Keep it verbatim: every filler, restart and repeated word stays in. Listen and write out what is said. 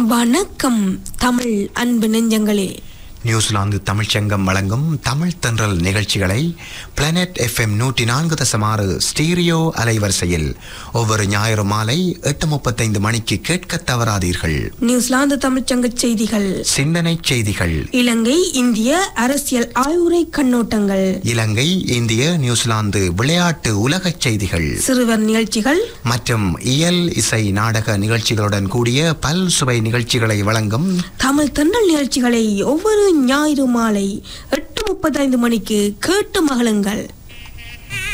வணக்கம் தமிழ் அன்பு நெஞ்சங்களே. நியூசிலாந்து தமிழ்ச்சங்கம் வழங்கும் தமிழ் தென்றல் நிகழ்ச்சிகளை பிளானட் எஃப்எம் நூற்றி நான்கு தசமாறு ஸ்டீரியோ அலைவரிசையில் ஒவ்வொரு ஞாயிறு மாலை எட்டு முப்பத்தைந்து மணிக்கு கேட்க தவறாதீர்கள். நியூசிலாந்து தமிழ்ச்சங்க செய்திகள், சிந்தனை செய்திகள், இலங்கை இந்திய அரசியல் ஆய்வுரை கண்ணோட்டங்கள், இலங்கை இந்திய நியூசிலாந்து விளையாட்டு உலக செய்திகள், சிறுவர் நிகழ்ச்சிகள் மற்றும் இயல் இசை நாடக நிகழ்ச்சிகளுடன் கூடிய பல் சுவை நிகழ்ச்சிகளை வழங்கும் தமிழ் தென்றல் நிகழ்ச்சிகளை ஒவ்வொரு ஞாயிறு மாலை எட்டு முப்பத்தைந்து மணிக்கு கேட்டு மகிழுங்கள்.